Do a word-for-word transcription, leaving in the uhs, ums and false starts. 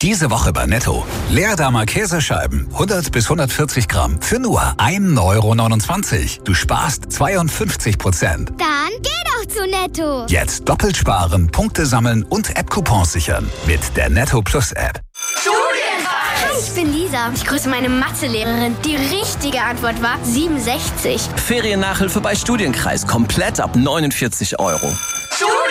Diese Woche bei Netto. Leerdamer Käsescheiben, hundert bis hundertvierzig Gramm, für nur ein Euro neunundzwanzig. Du sparst zweiundfünfzig Prozent. Dann geh doch zu Netto. Jetzt doppelt sparen, Punkte sammeln und App-Coupons sichern. Mit der Netto Plus App. Hi, ich bin Lisa. Ich grüße meine Mathelehrerin. Die richtige Antwort war siebenundsechzig. Feriennachhilfe bei Studienkreis. Komplett ab neunundvierzig Euro. Studienkreis!